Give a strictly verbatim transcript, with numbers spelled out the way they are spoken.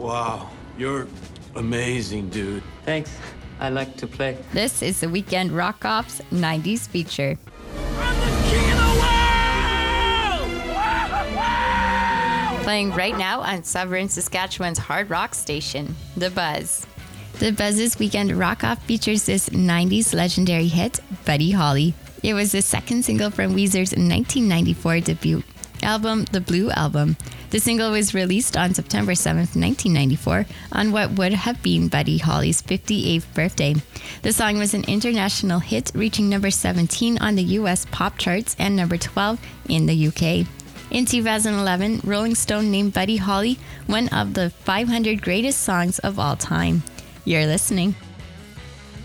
Wow, you're amazing, dude. Thanks. I like to play. This is the Weekend Rock Off's nineties feature. I'm the king of the world! Playing right now on Severn, Saskatchewan's hard rock station, The Buzz. The Buzz's Weekend Rock Off features this nineties legendary hit, Buddy Holly. It was the second single from Weezer's nineteen ninety-four debut album, The Blue Album. The single was released on September seventh, nineteen ninety-four, on what would have been Buddy Holly's fifty-eighth birthday. The song was an international hit, reaching number seventeen on the U S pop charts and number twelve in the U K. In two thousand eleven, Rolling Stone named Buddy Holly one of the five hundred greatest songs of all time. You're listening